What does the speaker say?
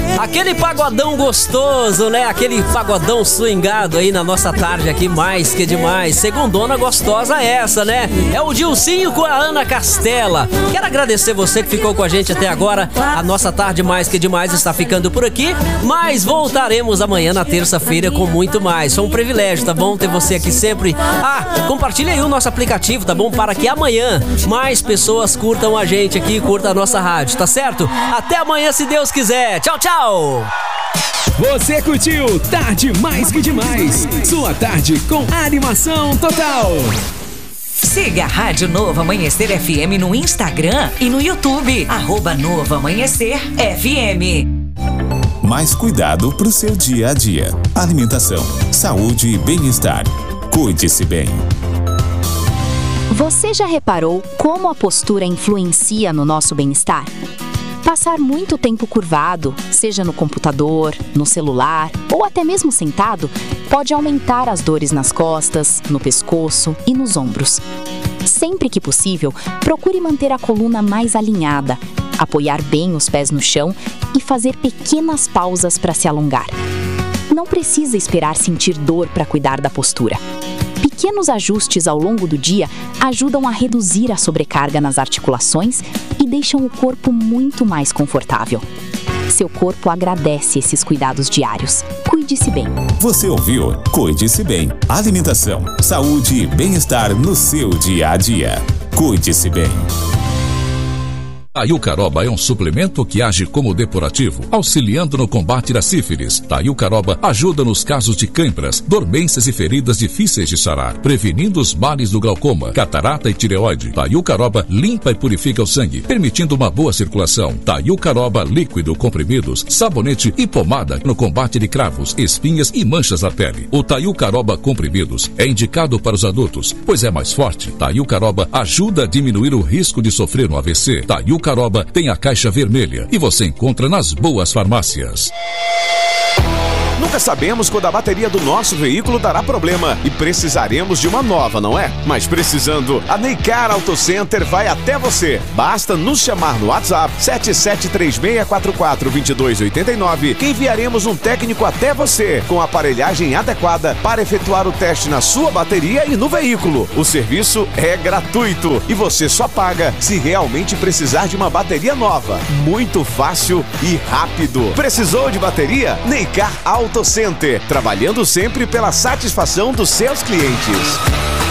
Aquele pagodão gostoso, né? Aquele pagodão swingado aí na nossa tarde aqui, mais que demais. Segundona gostosa essa, né? É o Dilcinho com a Ana Castela. Quero agradecer você que ficou com a gente até agora. A nossa tarde mais que demais está ficando por aqui, mas voltaremos amanhã na terça-feira com muito mais. Foi um privilégio, tá bom? Ter você aqui sempre. Compartilha aí o nosso aplicativo, tá bom? Para que amanhã mais pessoas curtam a gente aqui, curtam a nossa rádio, tá certo? Até amanhã, se Deus quiser. Tchau, tchau! Você curtiu Tarde Mais Que Demais, sua tarde com animação total. Siga a Rádio Novo Amanhecer FM no Instagram e no YouTube, @Novo Amanhecer FM. Mais cuidado pro seu dia a dia. Alimentação, saúde e bem-estar. Cuide-se bem. Você já reparou como a postura influencia no nosso bem-estar? Passar muito tempo curvado, seja no computador, no celular ou até mesmo sentado, pode aumentar as dores nas costas, no pescoço e nos ombros. Sempre que possível, procure manter a coluna mais alinhada, apoiar bem os pés no chão e fazer pequenas pausas para se alongar. Não precisa esperar sentir dor para cuidar da postura. Pequenos ajustes ao longo do dia ajudam a reduzir a sobrecarga nas articulações e deixam o corpo muito mais confortável. Seu corpo agradece esses cuidados diários. Cuide-se bem. Você ouviu? Cuide-se bem. Alimentação, saúde e bem-estar no seu dia a dia. Cuide-se bem. Taiucaroba é um suplemento que age como depurativo, auxiliando no combate da sífilis. Taiucaroba ajuda nos casos de cãibras, dormências e feridas difíceis de sarar, prevenindo os males do glaucoma, catarata e tireoide. Taiucaroba limpa e purifica o sangue, permitindo uma boa circulação. Taiucaroba líquido, comprimidos, sabonete e pomada no combate de cravos, espinhas e manchas na pele. O Taiucaroba comprimidos é indicado para os adultos, pois é mais forte. Taiucaroba ajuda a diminuir o risco de sofrer um AVC. Taiucaroba tem a caixa vermelha e você encontra nas boas farmácias. Nunca sabemos quando a bateria do nosso veículo dará problema e precisaremos de uma nova, não é? Mas precisando, a Neycar Auto Center vai até você. Basta nos chamar no WhatsApp 7736442289 que enviaremos um técnico até você com a aparelhagem adequada para efetuar o teste na sua bateria e no veículo. O serviço é gratuito e você só paga se realmente precisar de uma bateria nova. Muito fácil e rápido. Precisou de bateria? Neycar Auto Center, trabalhando sempre pela satisfação dos seus clientes.